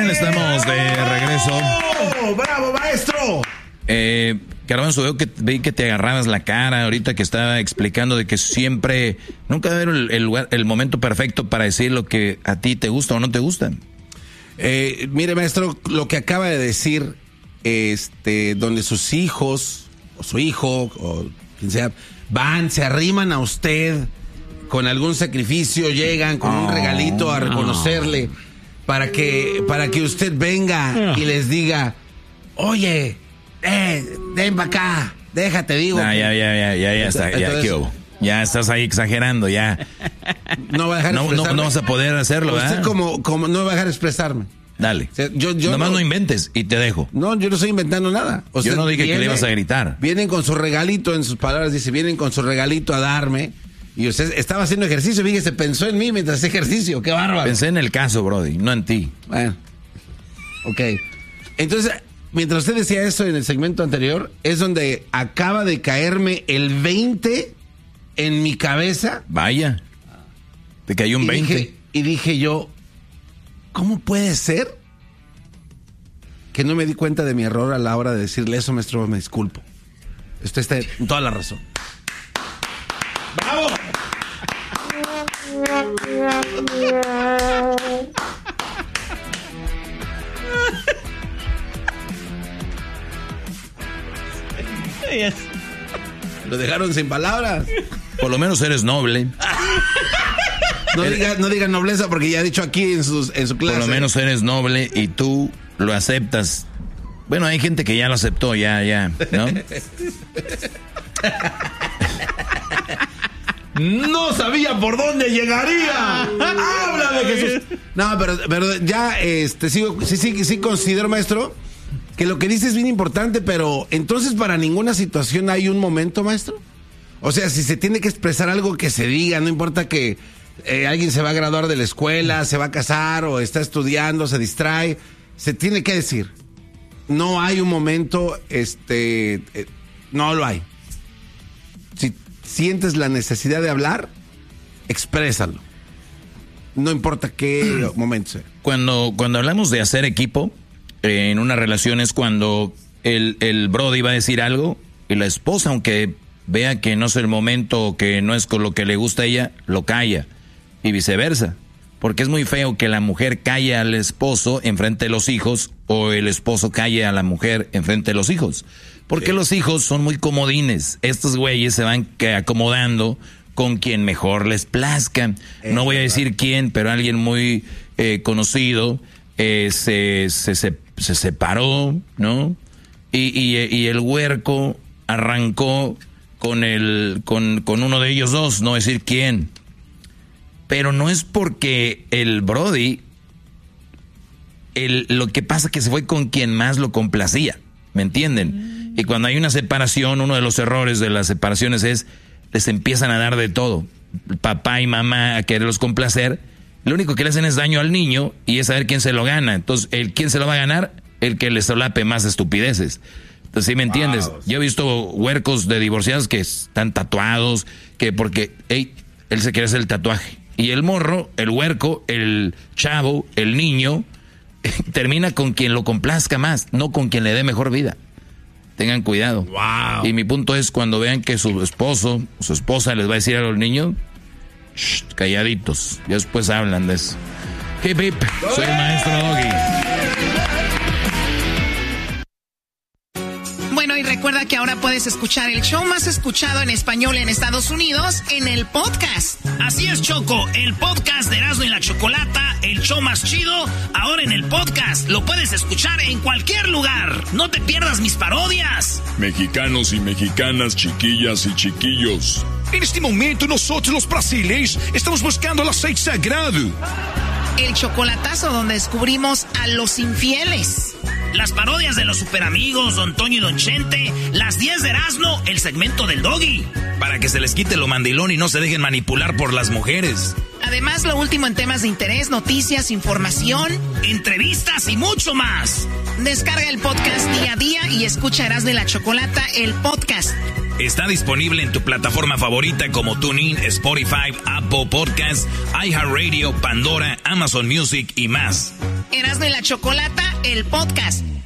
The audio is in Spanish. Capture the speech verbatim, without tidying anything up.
bien, estamos de regreso. ¡Oh, bravo, maestro! Eh, Garbanzo, veo que vi que te agarrabas la cara ahorita que estaba explicando de que siempre, nunca debe haber el, el, lugar, el momento perfecto para decir lo que a ti te gusta o no te gusta. Eh, mire, maestro, lo que acaba de decir, este, donde sus hijos, o su hijo, o quien sea, van, se arriman a usted con algún sacrificio, llegan con oh, un regalito a reconocerle, no. para que, para que usted venga y les diga, oye, eh, ven para acá, déjate, digo. No, ya, ya, ya, ya, ya está, ya, ¿qué hubo? Ya estás ahí exagerando, ya. No va a dejar no, no, no vas a poder hacerlo, ¿verdad? Usted como, como no va a dejar expresarme. Dale. O sea, yo, yo Nomás no, no inventes y te dejo. No, yo no estoy inventando nada. O yo sea, no dije viene, que le ibas a gritar. Vienen con su regalito, en sus palabras dice, vienen con su regalito a darme. Y usted estaba haciendo ejercicio, fíjese, pensó en mí mientras hacía ejercicio. ¡Qué bárbaro! Pensé en el caso, Brody, no en ti. Bueno, ok. Entonces, mientras usted decía eso en el segmento anterior, es donde acaba de caerme el veinte en mi cabeza. Vaya, te cayó un y veinte. Dije, y dije yo, ¿cómo puede ser que no me di cuenta de mi error a la hora de decirle eso, maestro? Me disculpo. Usted está en toda la razón. ¡Bravo! Yes. Lo dejaron sin palabras. Por lo menos eres noble. No diga, no diga nobleza porque ya ha dicho aquí en, sus, en su clase. Por lo menos eres noble y tú lo aceptas. Bueno, hay gente que ya lo aceptó, ya, ya, ¿no? No sabía por dónde llegaría. Habla de Jesús. No, pero, pero ya este, sigo, sí, sí, sí considero, maestro, que lo que dice es bien importante, pero entonces para ninguna situación hay un momento, maestro. O sea, si se tiene que expresar algo, que se diga, no importa que eh, alguien se va a graduar de la escuela, se va a casar o está estudiando, se distrae, se tiene que decir. No hay un momento, este, eh, no lo hay. Si sientes la necesidad de hablar, exprésalo. No importa qué momento sea. Cuando, cuando hablamos de hacer equipo, eh, en una relación es cuando el, el brody va a decir algo y la esposa, aunque vea que no es el momento o que no es con lo que le gusta a ella, lo calla. Y viceversa. Porque es muy feo que la mujer calle al esposo enfrente de los hijos o el esposo calle a la mujer enfrente de los hijos. Porque sí. Los hijos son muy comodines. Estos güeyes se van acomodando con quien mejor les plazca. Es no voy a decir quién, pero alguien muy eh, conocido eh, se, se, se, se separó, ¿no? Y, y, y el huerco arrancó con, el, con, con uno de ellos dos, no decir quién. Pero no es porque el brody, el, lo que pasa es que se fue con quien más lo complacía, ¿me entienden? Mm. Y cuando hay una separación, uno de los errores de las separaciones es, les empiezan a dar de todo, papá y mamá a quererlos complacer, lo único que le hacen es daño al niño y es saber quién se lo gana. Entonces, el quién se lo va a ganar, el que le solape más estupideces. Entonces, ¿sí me entiendes? Wow. Yo he visto huercos de divorciados que están tatuados, que porque, hey, él se quiere hacer el tatuaje. Y el morro, el huerco, el chavo, el niño, termina con quien lo complazca más, no con quien le dé mejor vida. Tengan cuidado. Wow. Y mi punto es, cuando vean que su esposo, su esposa les va a decir a los niños, shh, calladitos. Y después hablan de eso. Hip, hip. Soy el maestro Doggy. Bueno, y recuerda que ahora puedes escuchar el show más escuchado en español en Estados Unidos en el podcast. Así es, Choco, el podcast de Erasmo y la Chocolata, el show más chido, ahora en el podcast. Lo puedes escuchar en cualquier lugar. No te pierdas mis parodias. Mexicanos y mexicanas, chiquillas y chiquillos. En este momento nosotros los brasileños estamos buscando el aceite sagrado. El chocolatazo donde descubrimos a los infieles. Las parodias de los superamigos, Don Toño y Don Chente, las diez de Erasmo, el segmento del Doggy. Para que se les quite lo mandilón y no se dejen manipular por las mujeres. Además, lo último en temas de interés, noticias, información, entrevistas y mucho más. Descarga el podcast día a día y escucha Erasmo y la Chocolata, el podcast. Está disponible en tu plataforma favorita como TuneIn, Spotify, Apple Podcasts, iHeartRadio, Pandora, Amazon Music y más. Erasmo y la Chocolata, el podcast.